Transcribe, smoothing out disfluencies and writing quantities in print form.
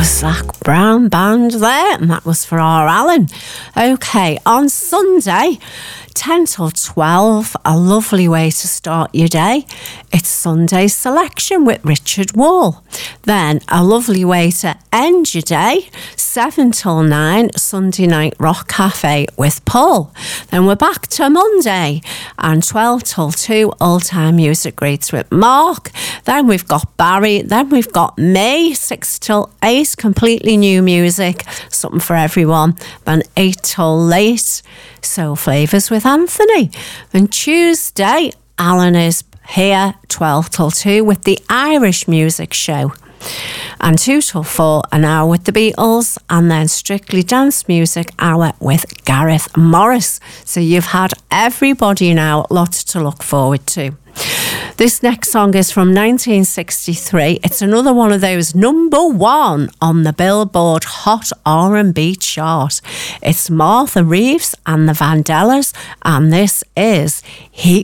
Zac Brown Band there, and that was for our Alan. Okay, on Sunday, 10 till 12, a lovely way to start your day. It's Sunday Selection with Richard Wall. Then a lovely way to end your day, 7 till 9, Sunday Night Rock Cafe with Paul. Then we're back to Monday, and 12 till 2, Old Time Music Greats with Mark. Then we've got Barry. Then we've got me, 6 till 8, completely new music, something for everyone. Then 8 till late, Soul Flavours with Anthony. Then Tuesday, Alan is here, 12 till 2, with the Irish Music Show. And 2 till 4, an hour with the Beatles, and then Strictly Dance Music Hour with Gareth Morris. So you've had everybody now, lots to look forward to. This next song is from 1963. It's another one of those #1 on the Billboard Hot R&B chart. It's Martha Reeves and the Vandellas, and this is He